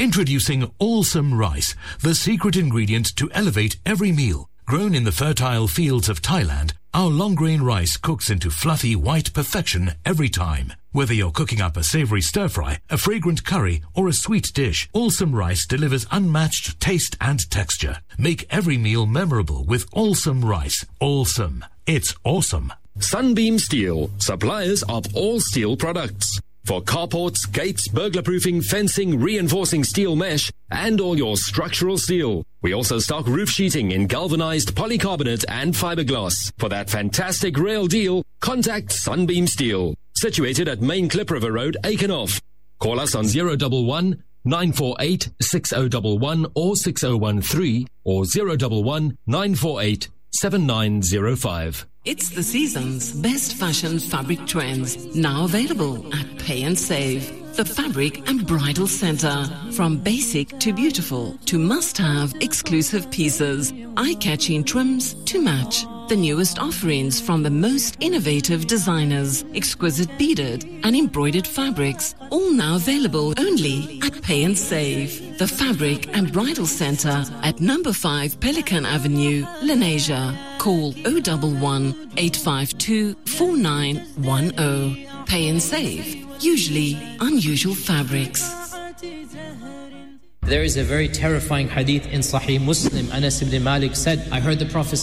Introducing Allsome Rice, the secret ingredient to elevate every meal. Grown in the fertile fields of Thailand, our long-grain rice cooks into fluffy white perfection every time. Whether you're cooking up a savory stir-fry, a fragrant curry, or a sweet dish, Allsome Rice delivers unmatched taste and texture. Make every meal memorable with Allsome Rice. Allsome. It's awesome. Sunbeam Steel, suppliers of all steel products. For carports, gates, burglar-proofing, fencing, reinforcing steel mesh, and all your structural steel. We also stock roof sheeting in galvanized polycarbonate and fiberglass. For that fantastic rail deal, contact Sunbeam Steel. Situated at Main Clip River Road, Aikenhoff. Call us on 011 948 6011 or 6013 or 011 948 7905. It's the season's best fashion fabric trends, now available at Pay and Save. The Fabric and Bridal Center. From basic to beautiful to must-have exclusive pieces, eye-catching trims to match. The newest offerings from the most innovative designers, exquisite beaded and embroidered fabrics, all now available only at Pay and Save. The Fabric and Bridal Center at number 5 Pelican Avenue, Lenasia. Call 011 852 4910. Pay and Save. Usually unusual fabrics. There is a very terrifying hadith in Sahih Muslim. Anas ibn Malik said, I heard the Prophet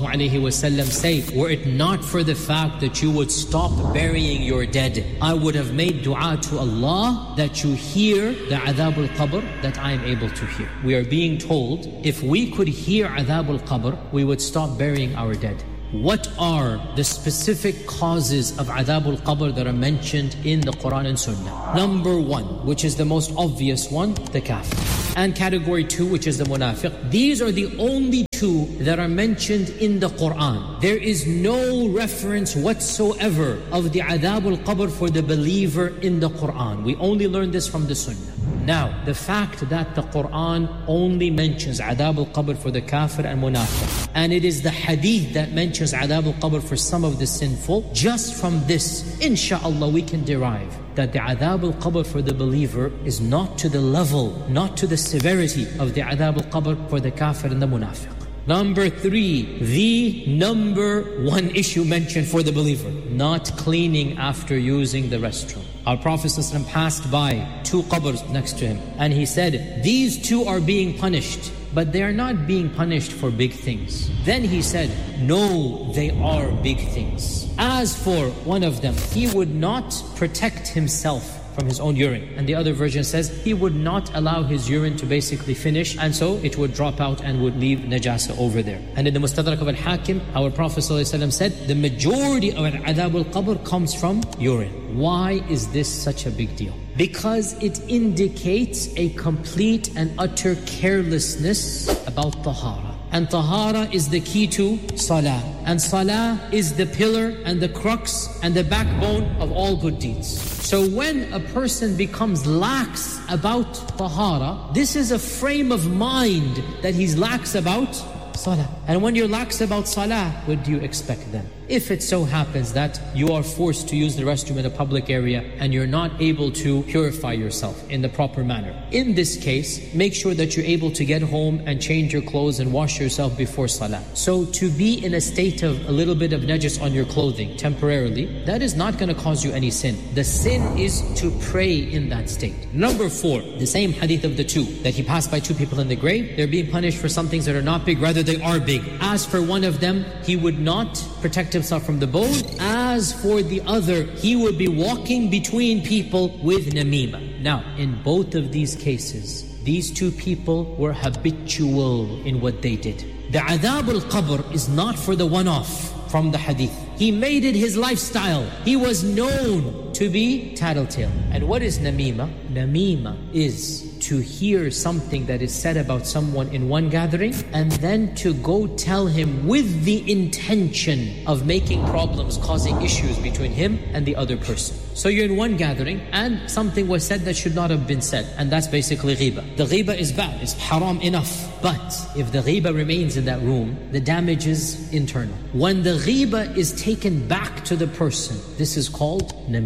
ﷺ say, were it not for the fact that you would stop burying your dead, I would have made dua to Allah that you hear the adhab al-qabr that I am able to hear. We are being told, if we could hear adhab al-qabr, we would stop burying our dead. What are the specific causes of adhab al-qabr that are mentioned in the Quran and Sunnah? Number 1, which is the most obvious one, the kafir. And category 2, which is the munafiq. These are the only two that are mentioned in the Quran. There is no reference whatsoever of the adhab al-qabr for the believer in the Quran. We only learn this from the Sunnah. Now, the fact that the Quran only mentions adhab al-qabr for the kafir and munafiq, and it is the hadith that mentions adhab al-qabr for some of the sinful, just from this, insha'Allah, we can derive that the adhab al-qabr for the believer is not to the level, not to the severity of the adhab al-qabr for the kafir and the munafiq. Number 3, the number 1 issue mentioned for the believer, not cleaning after using the restroom. Our Prophet ﷺ passed by 2 qabrs next to him, and he said, these 2 are being punished, but they are not being punished for big things. Then he said, no, they are big things. As for one of them, he would not protect himself from his own urine. And the other version says he would not allow his urine to basically finish, and so it would drop out and would leave najasa over there. And in the Mustadrak of Al-Hakim, our Prophet ﷺ said, the majority of adhab al-qabr comes from urine. Why is this such a big deal? Because it indicates a complete and utter carelessness about tahara. And tahara is the key to salah. And salah is the pillar and the crux and the backbone of all good deeds. So when a person becomes lax about tahara, this is a frame of mind that he's lax about salah. And when you're lax about salah, what do you expect then? If it so happens that you are forced to use the restroom in a public area and you're not able to purify yourself in the proper manner, in this case, make sure that you're able to get home and change your clothes and wash yourself before salah. So to be in a state of a little bit of najis on your clothing temporarily, that is not going to cause you any sin. The sin is to pray in that state. Number 4, the same hadith of the 2, that he passed by 2 people in the grave. They're being punished for some things that are not big, rather they are big. As for one of them, he would not protect himself from the bone. As for the other, he would be walking between people with namima. Now, in both of these cases, these 2 people were habitual in what they did. The adhab al-qabr is not for the one-off from the hadith. He made it his lifestyle. He was known to be tattletale. And what is namima? Namima is to hear something that is said about someone in one gathering and then to go tell him with the intention of making problems, causing issues between him and the other person. So you're in one gathering and something was said that should not have been said, and that's basically ghiba. The ghiba is bad, it's haram enough. But if the ghiba remains in that room, the damage is internal. When the ghiba is taken back to the person, this is called namima.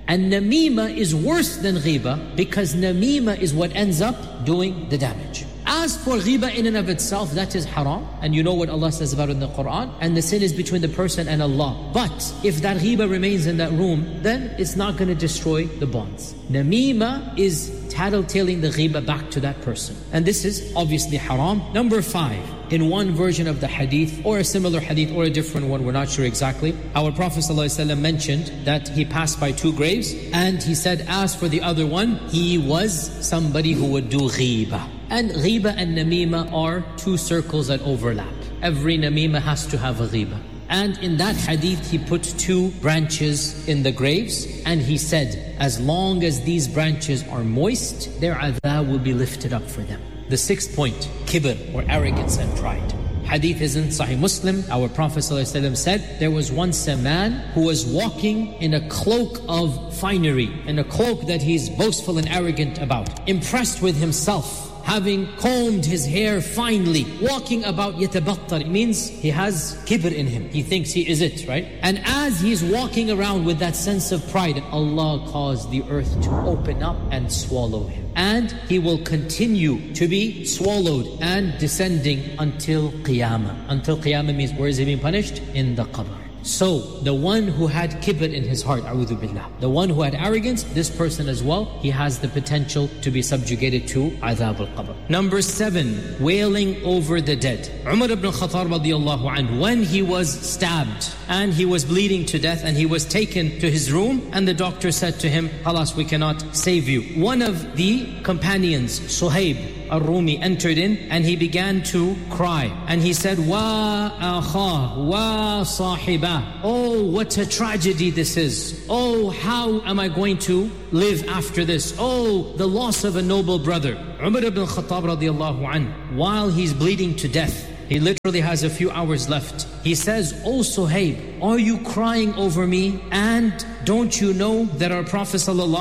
And namima is worse than ghiba because namima is what ends up doing the damage. As for ghiba in and of itself, that is haram. And you know what Allah says about it in the Quran. And the sin is between the person and Allah. But if that ghiba remains in that room, then it's not going to destroy the bonds. Namima is tattletaling the ghiba back to that person. And this is obviously haram. Number 5, in one version of the hadith, or a similar hadith, or a different one, we're not sure exactly, our Prophet ﷺ mentioned that he passed by 2 graves, and he said, as for the other one, he was somebody who would do ghiba. And ghiba and namima are 2 circles that overlap. Every namima has to have a ghiba. And in that hadith, he put 2 branches in the graves, and he said, as long as these branches are moist, their adhab will be lifted up for them. The 6th point, kibr, or arrogance and pride. Hadith is in Sahih Muslim. Our Prophet ﷺ said, there was once a man who was walking in a cloak of finery, in a cloak that he's boastful and arrogant about, impressed with himself, having combed his hair finely, walking about yatabattar. It means he has kibr in him. He thinks he is it, right? And as he's walking around with that sense of pride, Allah caused the earth to open up and swallow him. And he will continue to be swallowed and descending until Qiyamah. Until Qiyamah means where is he being punished? In the qabr. So, the one who had kibr in his heart, a'udhu billah, the one who had arrogance, this person as well, he has the potential to be subjugated to adhab al-qabr. Number 7, wailing over the dead. Umar ibn Khattab radiyallahu anhu, when he was stabbed and he was bleeding to death and he was taken to his room, and the doctor said to him, "Alas, we cannot save you." One of the companions, Suhaib al-Rumi, entered in and he began to cry. And he said, "Wa akha, wa sahiba." Oh, what a tragedy this is. Oh, how am I going to live after this? Oh, the loss of a noble brother. Umar ibn Khattab radiyallahu anhu, while he's bleeding to death, he literally has a few hours left. He says, "Oh Suhaib, are you crying over me? And don't you know that our Prophet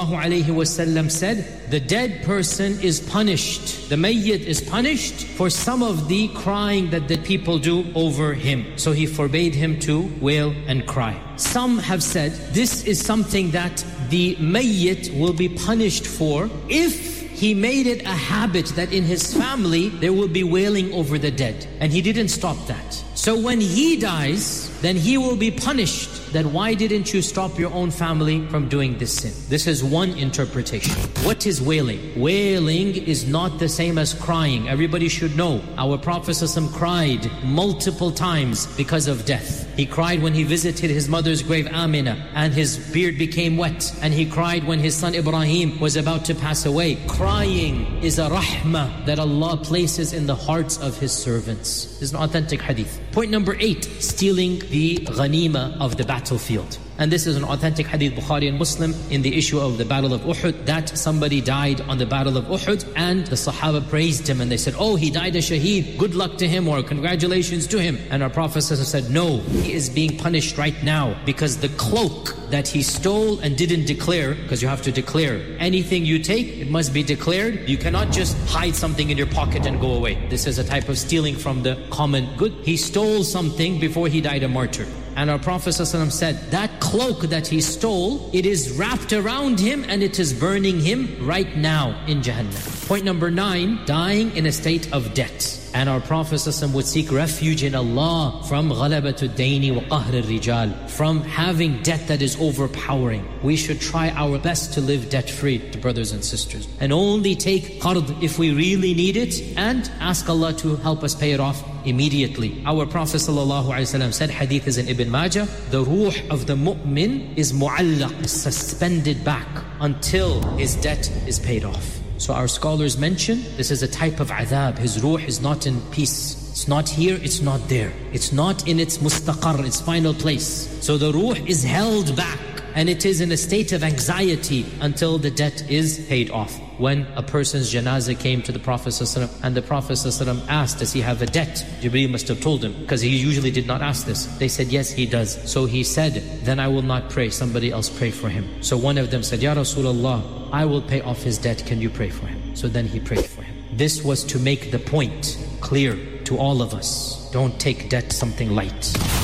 ﷺ said, the dead person is punished, the mayyit is punished for some of the crying that the people do over him." So he forbade him to wail and cry. Some have said this is something that the mayyit will be punished for if he made it a habit that in his family there will be wailing over the dead. And he didn't stop that. So when he dies, then he will be punished. That why didn't you stop your own family from doing this sin? This is one interpretation. What is wailing? Wailing is not the same as crying. Everybody should know. Our Prophet ﷺ cried multiple times because of death. He cried when he visited his mother's grave, Amina, and his beard became wet. And he cried when his son Ibrahim was about to pass away. Crying is a rahmah that Allah places in the hearts of His servants. This is an authentic hadith. Point number 8, stealing the ghanima of the battlefield. And this is an authentic hadith, Bukhari and Muslim, in the issue of the Battle of Uhud, that somebody died on the Battle of Uhud, and the Sahaba praised him and they said, "Oh, he died a shaheed, good luck to him," or "Congratulations to him." And our Prophet said, "No, he is being punished right now because the cloak that he stole and didn't declare," because you have to declare anything you take, it must be declared. You cannot just hide something in your pocket and go away. This is a type of stealing from the common good. He stole something before he died a martyr. And our Prophet ﷺ said, that cloak that he stole, it is wrapped around him and it is burning him right now in Jahannam. Point number 9, dying in a state of debt. And our Prophet ﷺ would seek refuge in Allah from غَلَبَةُ الدَّيْنِ وَقَهْرِ الرِّجَالِ, from having debt that is overpowering. We should try our best to live debt-free, brothers and sisters. And only take qard if we really need it, and ask Allah to help us pay it off immediately. Our Prophet ﷺ said, hadith is in Ibn Majah, the ruh of the mu'min is mu'allaq, suspended back until his debt is paid off. So our scholars mention this is a type of adhab. His ruh is not in peace. It's not here, it's not there. It's not in its mustaqar, its final place. So the ruh is held back and it is in a state of anxiety until the debt is paid off. When a person's janazah came to the Prophet ﷺ and the Prophet ﷺ asked, does he have a debt? Jibreel must have told him, because he usually did not ask this. They said, yes, he does. So he said, then I will not pray, somebody else pray for him. So one of them said, Ya Rasulullah, I will pay off his debt, can you pray for him? So then he prayed for him. This was to make the point clear to all of us. Don't take debt something light.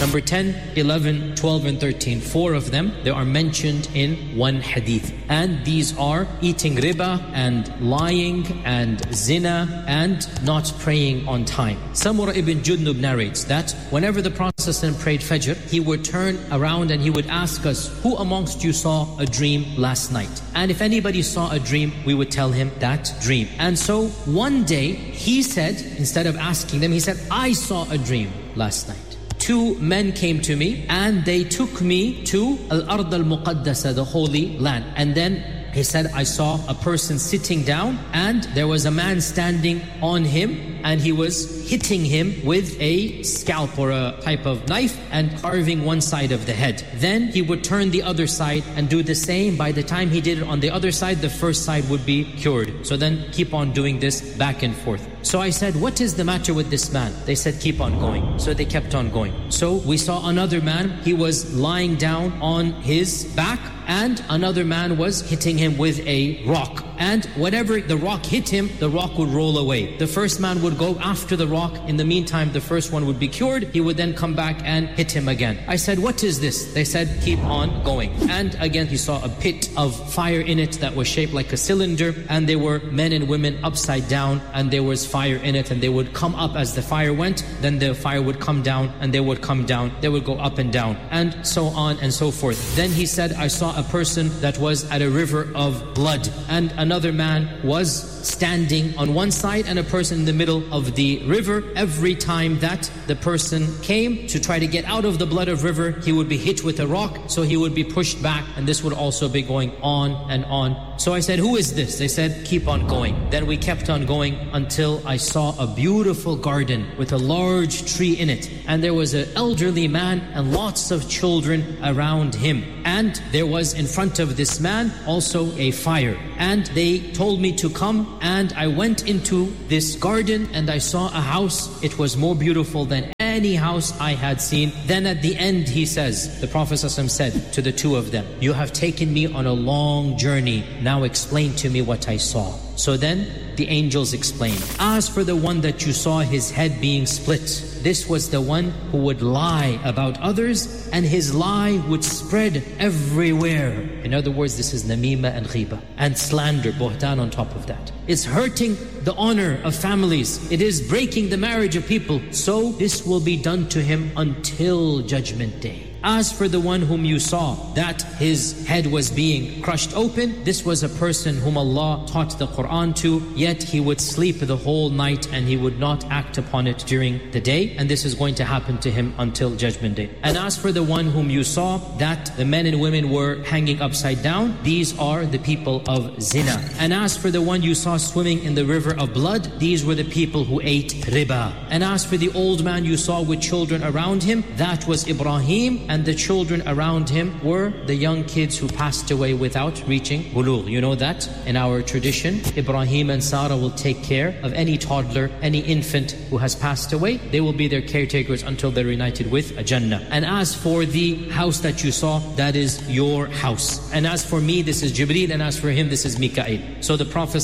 Number 10, 11, 12 and 13. 4 of them, they are mentioned in one hadith. And these are eating riba and lying and zina and not praying on time. Samura ibn Jundub narrates that whenever the Prophet prayed Fajr, he would turn around and he would ask us, who amongst you saw a dream last night? And if anybody saw a dream, we would tell him that dream. And so one day he said, instead of asking them, he said, I saw a dream last night. 2 men came to me and they took me to Al-Ard al-Muqaddasa, the holy land. And then he said, I saw a person sitting down and there was a man standing on him and he was hitting him with a scalp or a type of knife and carving one side of the head. Then he would turn the other side and do the same. By the time he did it on the other side, the first side would be cured. So then keep on doing this back and forth. So I said, what is the matter with this man? They said, keep on going. So they kept on going. So we saw another man, he was lying down on his back and another man was hitting him with a rock. And whenever the rock hit him, the rock would roll away. The first man would go after the rock. In the meantime, the first one would be cured. He would then come back and hit him again. I said, what is this? They said, keep on going. And again, he saw a pit of fire in it that was shaped like a cylinder. And there were men and women upside down. And there was fire in it. And they would come up as the fire went. Then the fire would come down. And they would come down. They would go up and down. And so on and so forth. Then he said, I saw a person that was at a river of blood. And another man was standing on one side and a person in the middle of the river. Every time that the person came to try to get out of the blood of river, he would be hit with a rock, so he would be pushed back, and this would also be going on and on. So I said, who is this? They said, keep on going. Then we kept on going until I saw a beautiful garden with a large tree in it, and there was an elderly man and lots of children around him. And there was in front of this man also a fire. And they told me to come, and I went into this garden and I saw a house. It was more beautiful than any house I had seen. Then at the end he says, the Prophet ﷺ said to the 2 of them, you have taken me on a long journey. Now explain to me what I saw. So then the angels explained, as for the one that you saw his head being split, this was the one who would lie about others, and his lie would spread everywhere. In other words, this is namima and ghiba, and slander, buhtan on top of that. It's hurting the honor of families. It is breaking the marriage of people. So this will be done to him until Judgment Day. As for the one whom you saw, that his head was being crushed open, this was a person whom Allah taught the Quran to, yet he would sleep the whole night and he would not act upon it during the day, and this is going to happen to him until Judgment Day. And as for the one whom you saw, that the men and women were hanging upside down, these are the people of zina. And as for the one you saw swimming in the river of blood, these were the people who ate riba. And as for the old man you saw with children around him, that was Ibrahim, and the children around him were the young kids who passed away without reaching bulugh. You know that in our tradition, Ibrahim and Sarah will take care of any toddler, any infant who has passed away. They will be their caretakers until they're united with a Jannah. And as for the house that you saw, that is your house. And as for me, this is Jibreel, and as for him, this is Mikael. So the Prophet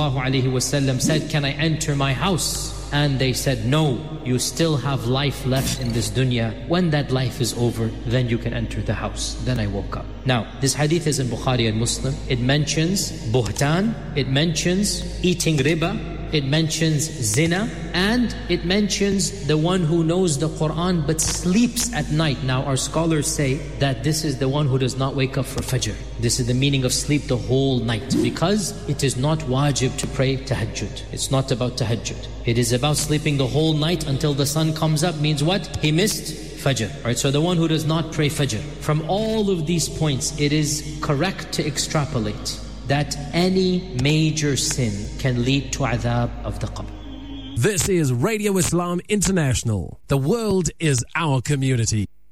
ﷺ said, can I enter my house? And they said, no, you still have life left in this dunya. When that life is over, then you can enter the house. Then I woke up. Now, this hadith is in Bukhari and Muslim. It mentions buhtan, it mentions eating riba, it mentions zina, and it mentions the one who knows the Quran but sleeps at night. Now, our scholars say that this is the one who does not wake up for Fajr. This is the meaning of sleep the whole night, because it is not wajib to pray tahajjud. It's not about tahajjud. It is about sleeping the whole night until the sun comes up. Means what? He missed Fajr. Right? So the one who does not pray Fajr. From all of these points, it is correct to extrapolate that any major sin can lead to adhab of the qabr. This is Radio Islam International. The world is our community.